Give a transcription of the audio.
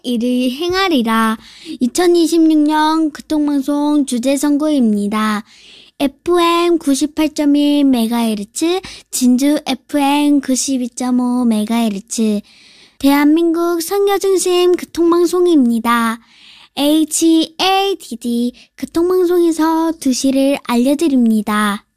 이를 행하리라. 2026년 교통방송 주제선고입니다. FM 98.1MHz, 진주 FM 92.5MHz, 대한민국 선교중심 교통방송입니다. HADD 교통방송에서 2시를 알려드립니다.